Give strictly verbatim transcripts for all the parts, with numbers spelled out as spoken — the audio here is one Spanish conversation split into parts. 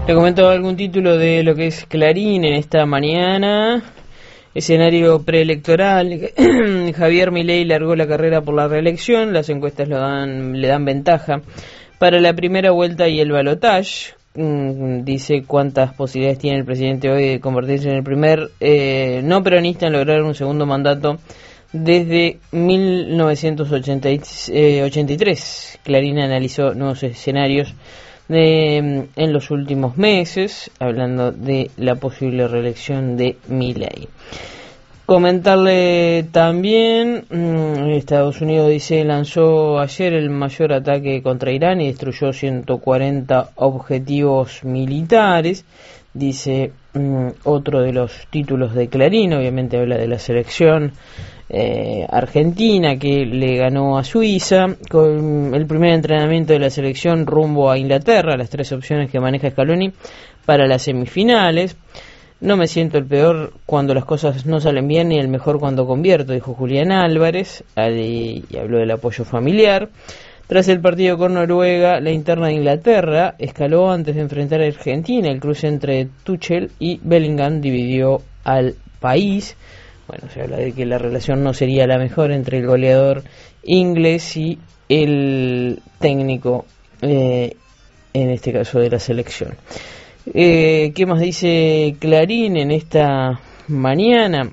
Le comento algún título de lo que es Clarín en esta mañana. Escenario preelectoral. Javier Milei largó la carrera por la reelección. Las encuestas lo dan, le dan ventaja para la primera vuelta y el balotaje. Dice cuántas posibilidades tiene el presidente hoy de convertirse en el primer eh, no peronista en lograr un segundo mandato desde mil novecientos ochenta y tres. Clarín analizó nuevos escenarios de, en los últimos meses, hablando de la posible reelección de Milei. Comentarle también, Estados Unidos dice lanzó ayer el mayor ataque contra Irán y destruyó ciento cuarenta objetivos militares. Dice um, otro de los títulos de Clarín, obviamente habla de la selección eh, argentina que le ganó a Suiza, con el primer entrenamiento de la selección rumbo a Inglaterra, las tres opciones que maneja Scaloni para las semifinales. No me siento el peor cuando las cosas no salen bien ni el mejor cuando convierto, dijo Julián Álvarez, y habló del apoyo familiar. Tras el partido con Noruega, la interna de Inglaterra escaló antes de enfrentar a Argentina. El cruce entre Tuchel y Bellingham dividió al país. Bueno, se habla de que la relación no sería la mejor entre el goleador inglés y el técnico, eh, en este caso de la selección. Eh, ¿Qué más dice Clarín en esta mañana?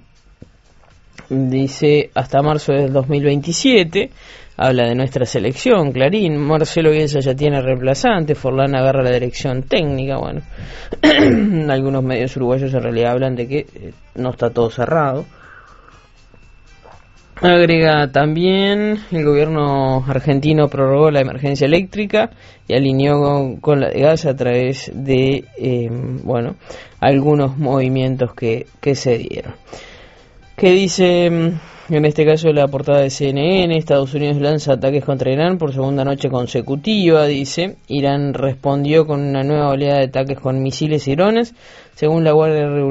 Dice hasta marzo del dos mil veintisiete. Habla de nuestra selección, Clarín. Marcelo Bielsa ya tiene reemplazante. Forlán agarra la dirección técnica. Bueno, algunos medios uruguayos en realidad hablan de que eh, no está todo cerrado. Agrega también, el gobierno argentino prorrogó la emergencia eléctrica y alineó con, con la de gas a través de, eh, bueno, algunos movimientos que, que se dieron. ¿Qué dice, en este caso, la portada de C N N? Estados Unidos lanza ataques contra Irán por segunda noche consecutiva, dice. Irán respondió con una nueva oleada de ataques con misiles y drones, según la Guardia Revolucionaria.